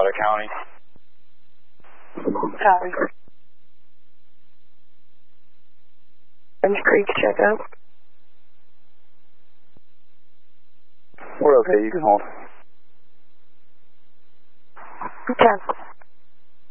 Colorado County. Copy. Orange Creek, check out. We're okay, you can hold. Okay.